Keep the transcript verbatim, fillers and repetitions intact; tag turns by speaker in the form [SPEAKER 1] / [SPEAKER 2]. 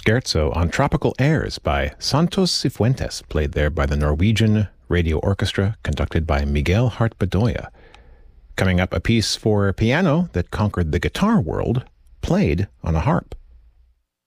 [SPEAKER 1] Scherzo on Tropical Airs by Santos Cifuentes, played there by the Norwegian Radio Orchestra, conducted by Miguel Hart-Bedoya. Coming up, a piece for piano that conquered the guitar world, played on a harp.